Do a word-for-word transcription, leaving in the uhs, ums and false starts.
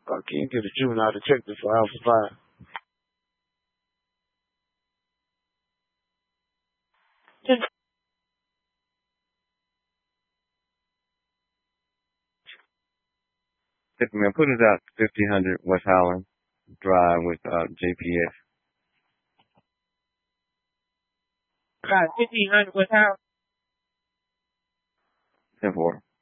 I can't get a juvenile detective for Alpha Five. Man, put us out fifteen hundred West Highland Drive with uh, J P S. Got fifteen hundred West Highland. ten four.